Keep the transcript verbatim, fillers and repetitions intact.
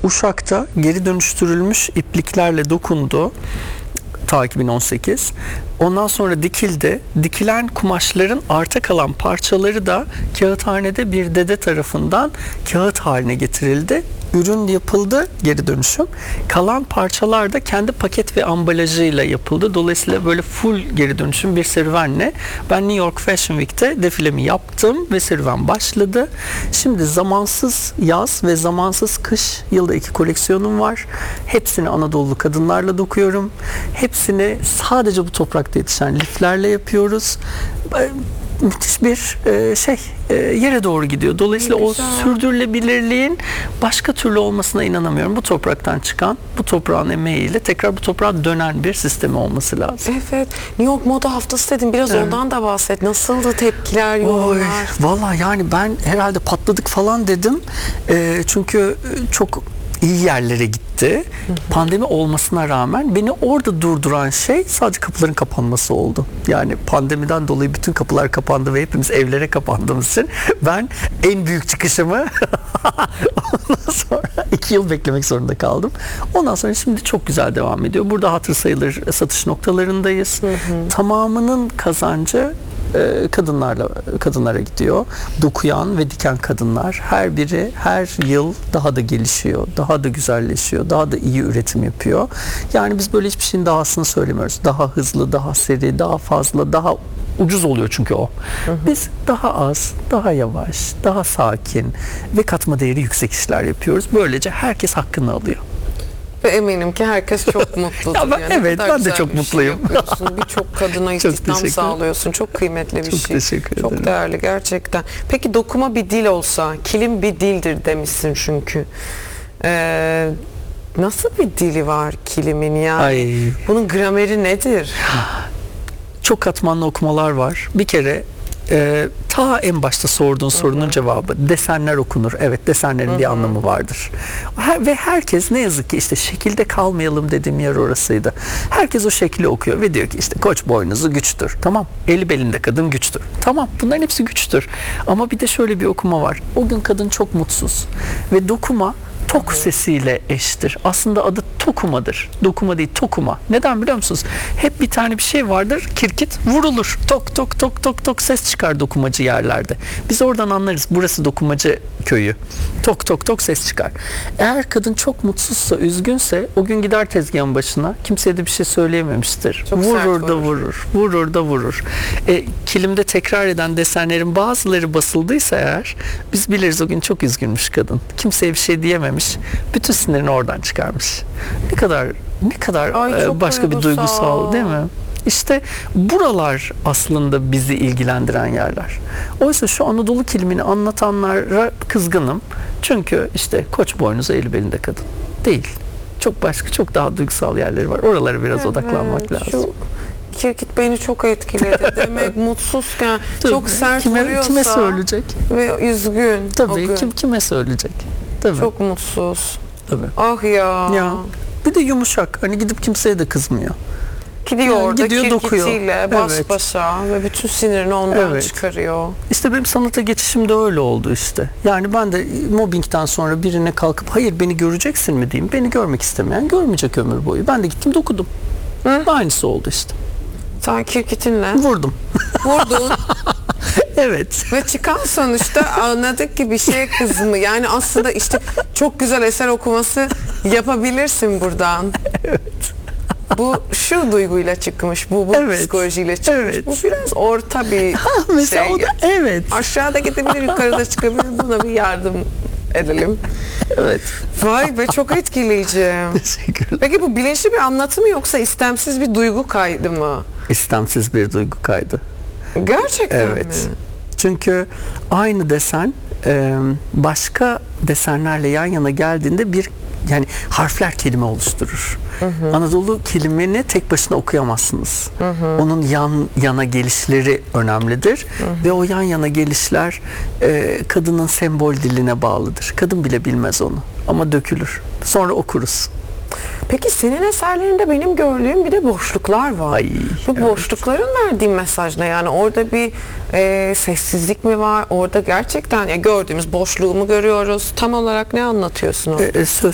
Uşak'ta geri dönüştürülmüş ipliklerle dokundu. Ta iki bin on sekiz. Ondan sonra dikildi. Dikilen kumaşların arta kalan parçaları da kağıthanede bir dede tarafından kağıt haline getirildi. Ürün yapıldı, geri dönüşüm. Kalan parçalar da kendi paket ve ambalajıyla yapıldı. Dolayısıyla böyle full geri dönüşüm bir serüvenle ben New York Fashion Week'te defilemi yaptım ve serüven başladı. Şimdi zamansız yaz ve zamansız kış, yılda iki koleksiyonum var. Hepsini Anadolu kadınlarla dokuyorum. Hepsini sadece bu toprakta yetişen liflerle yapıyoruz. Müthiş bir e, şey e, yere doğru gidiyor. Dolayısıyla o sürdürülebilirliğin başka türlü olmasına inanamıyorum. Bu topraktan çıkan, bu toprağın emeğiyle tekrar bu toprağa dönen bir sistemi olması lazım. Evet. New York Moda Haftası dedin. Biraz evet. ondan da bahset. Nasıldı tepkiler, yorumlar? Valla yani ben herhalde patladık falan dedim. E, çünkü çok iyi yerlere gitti. Hı hı. Pandemi olmasına rağmen beni orada durduran şey sadece kapıların kapanması oldu. Yani pandemiden dolayı bütün kapılar kapandı ve hepimiz evlere kapandığımız için ben en büyük çıkışımı ondan sonra iki yıl beklemek zorunda kaldım. Ondan sonra şimdi çok güzel devam ediyor. Burada hatır sayılır satış noktalarındayız. Hı hı. Tamamının kazancı kadınlarla kadınlara gidiyor. Dokuyan ve diken kadınlar her biri her yıl daha da gelişiyor, daha da güzelleşiyor, daha da iyi üretim yapıyor. Yani biz böyle hiçbir şeyin dahasını söylemiyoruz. Daha hızlı, daha seri, daha fazla, daha ucuz oluyor çünkü o. Hı hı. Biz daha az, daha yavaş, daha sakin ve katma değeri yüksek işler yapıyoruz. Böylece herkes hakkını alıyor. Ve eminim ki herkes çok mutludur. Ya ben, yani evet ben de çok şey mutluyum. Birçok kadına istihdam sağlıyorsun. Çok kıymetli bir çok şey. Teşekkür çok ederim. değerli gerçekten. Peki dokuma bir dil olsa, kilim bir dildir demişsin çünkü. Ee, nasıl bir dili var kilimin yani? Ay. Bunun grameri nedir? Çok katmanlı okumalar var. Bir kere e, ta en başta sorduğun sorunun Hı-hı. cevabı desenler okunur. Evet, desenlerin Hı-hı. bir anlamı vardır. Her, ve herkes ne yazık ki işte şekilde kalmayalım dediğim yer orasıydı. Herkes o şekli okuyor ve diyor ki işte koç boynuzu güçtür. Tamam. Eli belinde kadın güçtür. Tamam. Bunların hepsi güçtür. Ama bir de şöyle bir okuma var. O gün kadın çok mutsuz ve dokuma tok sesiyle eştir. Aslında adı tokumadır. Dokuma değil, tokuma. Neden biliyor musunuz? Hep bir tane bir şey vardır. Kirkit vurulur. Tok tok tok tok tok ses çıkar dokumacı yerlerde. Biz oradan anlarız. Burası dokumacı köyü. Tok tok tok ses çıkar. Eğer kadın çok mutsuzsa, üzgünse o gün gider tezgahın başına. Kimseye de bir şey söyleyememiştir. Çok vurur da vurur. Vurur da vurur. E, kilimde tekrar eden desenlerin bazıları basıldıysa eğer biz biliriz o gün çok üzgünmüş kadın. Kimseye bir şey diyememiş. Bütün sinirini oradan çıkarmış. Ne kadar ne kadar Ay, başka duygusal. bir duygusal değil mi? İşte buralar aslında bizi ilgilendiren yerler. Oysa şu Anadolu kilimini anlatanlara kızgınım. Çünkü işte koç boynuzu eli belinde kadın. Değil. Çok başka, çok daha duygusal yerleri var. Oralara biraz evet, odaklanmak lazım. Şu kirkit beni çok etkiledi. Demek mutsuzken Tabii. çok sert kime, vuruyorsa kime söyleyecek? Ve üzgün. Tabii kim kime söyleyecek? Tabii. Çok mutsuz. Tabii. Ah ya. Ya. Bir de yumuşak. Hani gidip kimseye de kızmıyor. Gidiyor yani orada gidiyor, kirkitiyle baş evet. başa ve bütün sinirini ondan evet. çıkarıyor. İşte benim sanata geçişim de öyle oldu işte. Yani ben de mobbingden sonra birine kalkıp hayır beni göreceksin mi diyeyim. Beni görmek istemeyen görmeyecek ömür boyu. Ben de gittim dokudum. Hı? Aynısı oldu işte. Sen kirkitinle? Vurdum. Vurdun. Evet. Ve çıkan sonuçta anladık ki bir şeye kızımı. Yani aslında işte çok güzel eser okuması yapabilirsin buradan. Evet. Bu şu duyguyla çıkmış, bu bu evet. psikolojiyle çıkmış. Evet. Bu biraz orta bir ha, mesela şey. O da, evet. Aşağıda gidebilir, yukarıda çıkabilir. Buna bir yardım edelim. Evet. Vay be çok etkileyici. Teşekkürler. Peki bu bilinçli bir anlatı mı yoksa istemsiz bir duygu kaydı mı? İstemsiz bir duygu kaydı. Gerçekten evet. mi? Çünkü aynı desen başka desenlerle yan yana geldiğinde bir yani harfler kelime oluşturur. Hı hı. Anadolu kelimeni tek başına okuyamazsınız. Hı hı. Onun yan yana gelişleri önemlidir. Hı hı. Ve o yan yana gelişler e, kadının sembol diline bağlıdır. Kadın bile bilmez onu. Ama dökülür. Sonra okuruz. Peki senin eserlerinde benim gördüğüm bir de boşluklar var. Ay, Bu evet. boşlukların verdiği mesaj ne? Yani orada bir e, sessizlik mi var? Orada gerçekten ya gördüğümüz boşluğu mu görüyoruz? Tam olarak ne anlatıyorsun orada? E, söz